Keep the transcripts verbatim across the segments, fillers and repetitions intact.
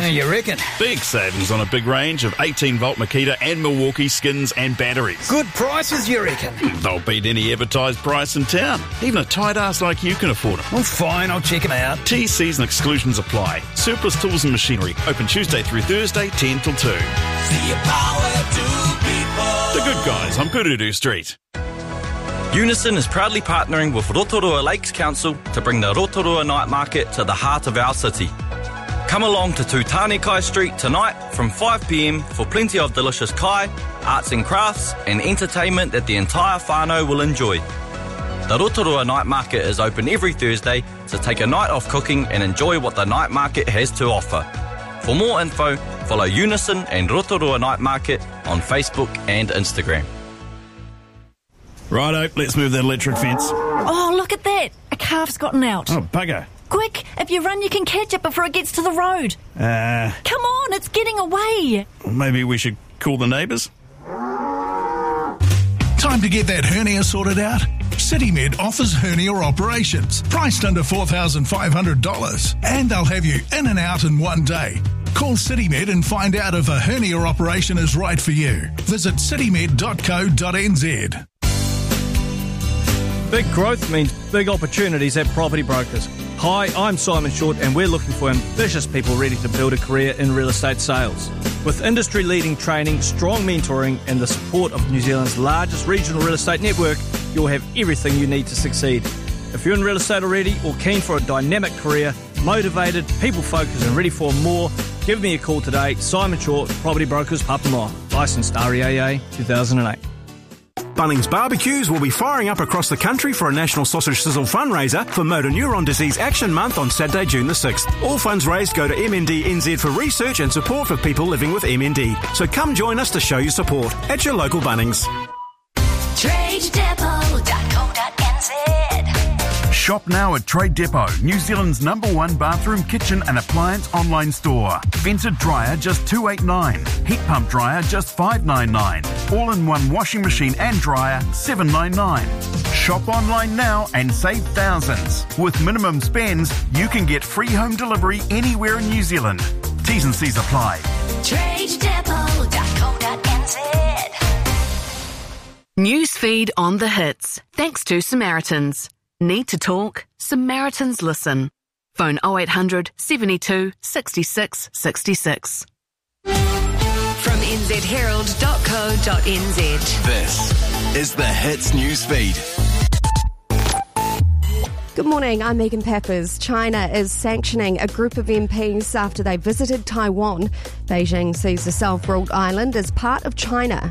Yeah, you reckon? Big savings on a big range of eighteen volt Makita and Milwaukee skins and batteries. Good prices, you reckon? They'll beat any advertised price in town. Even a tight ass like you can afford them. Well, fine, I'll check them out. T Cs and exclusions apply. Surplus tools and machinery. Open Tuesday through Thursday, ten till two. See your power to people. The Good Guys on Kurudu Street. Unison is proudly partnering with Rotorua Lakes Council to bring the Rotorua Night Market to the heart of our city. Come along to Tutani Kai Street tonight from five p m for plenty of delicious kai, arts and crafts and entertainment that the entire whānau will enjoy. The Rotorua Night Market is open every Thursday, so take a night off cooking and enjoy what the night market has to offer. For more info, follow Unison and Rotorua Night Market on Facebook and Instagram. Righto, let's move that electric fence. Oh, look at that. A calf's gotten out. Oh, bugger. Quick, if you run, you can catch it before it gets to the road. Uh... Come on, it's getting away. Maybe we should call the neighbours? Time to get that hernia sorted out? CityMed offers hernia operations, priced under four thousand five hundred dollars. And they'll have you in and out in one day. Call CityMed and find out if a hernia operation is right for you. Visit citymed dot co dot n z. Big growth means big opportunities at Property Brokers. Hi, I'm Simon Short and we're looking for ambitious people ready to build a career in real estate sales. With industry-leading training, strong mentoring and the support of New Zealand's largest regional real estate network, you'll have everything you need to succeed. If you're in real estate already or keen for a dynamic career, motivated, people-focused and ready for more, give me a call today. Simon Short, Property Brokers, Papamoa. Licensed R E A A two thousand eight. Bunnings Barbecues will be firing up across the country for a National Sausage Sizzle fundraiser for Motor Neuron Disease Action Month on Saturday, June the sixth. All funds raised go to M N D N Z for research and support for people living with M N D. So come join us to show your support at your local Bunnings. trade depot dot co dot n z. Shop now at Trade Depot, New Zealand's number one bathroom, kitchen and appliance online store. Vented dryer just two hundred eighty-nine dollars. Heat pump dryer just five hundred ninety-nine dollars. All-in-one washing machine and dryer seven hundred ninety-nine dollars. Shop online now and save thousands. With minimum spends, you can get free home delivery anywhere in New Zealand. T's and C's apply. trade depot dot co dot n z. Newsfeed on the hits. Thanks to Samaritans. Need to talk? Samaritans listen. Phone oh eight hundred, seventy-two, sixty-six, sixty-six. From n z herald dot co dot n z. This is the Hits Newsfeed. Good morning, I'm Megan Peppers. China is sanctioning a group of M Ps after they visited Taiwan. Beijing sees the self-ruled island as part of China.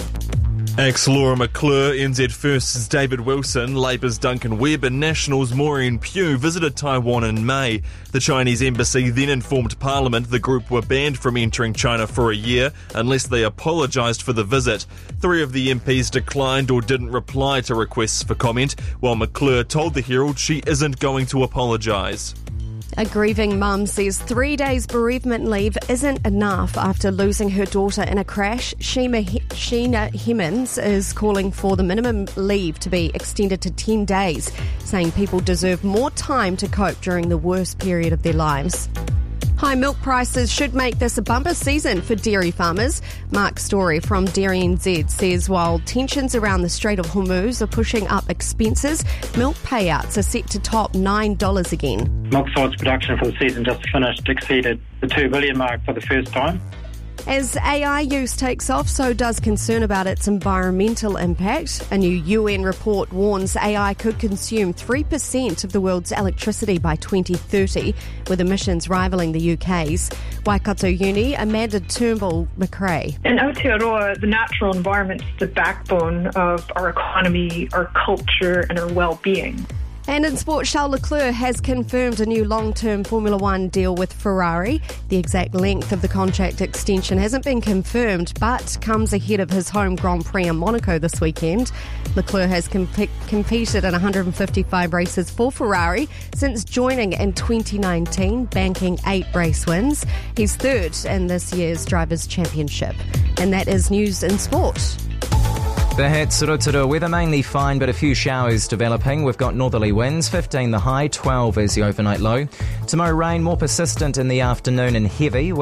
Ex-Laura McClure, N Z First's David Wilson, Labour's Duncan Webb and National's Maureen Pugh visited Taiwan in May. The Chinese embassy then informed Parliament the group were banned from entering China for a year unless they apologised for the visit. Three of the M Ps declined or didn't reply to requests for comment, while McClure told the Herald she isn't going to apologise. A grieving mum says three days bereavement leave isn't enough after losing her daughter in a crash. Sheena, Sheena Hemmings is calling for the minimum leave to be extended to ten days, saying people deserve more time to cope during the worst period of their lives. High milk prices should make this a bumper season for dairy farmers. Mark Story from Dairy N Z says while tensions around the Strait of Hormuz are pushing up expenses, milk payouts are set to top nine dollars again. Milk solids production for the season just finished exceeded the two billion mark for the first time. As A I use takes off, so does concern about its environmental impact. A new U N report warns A I could consume three percent of the world's electricity by twenty thirty, with emissions rivaling the U K's. Waikato Uni, Amanda Turnbull-McRae. In Aotearoa, the natural environment is the backbone of our economy, our culture and our well-being. And in sport, Charles Leclerc has confirmed a new long-term Formula One deal with Ferrari. The exact length of the contract extension hasn't been confirmed, but comes ahead of his home Grand Prix in Monaco this weekend. Leclerc has comp- competed in one hundred fifty-five races for Ferrari since joining in twenty nineteen, banking eight race wins. He's third in this year's Drivers' Championship. And that is news in sport. The Hits Rotorua weather mainly fine, but a few showers developing. We've got northerly winds, fifteen the high, twelve is the overnight low. Tomorrow rain more persistent in the afternoon and heavy.